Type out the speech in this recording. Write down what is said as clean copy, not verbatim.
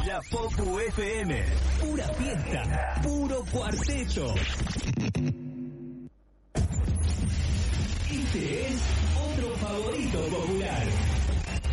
La Popu FM. Pura fiesta, puro cuarteto. Este es otro favorito popular.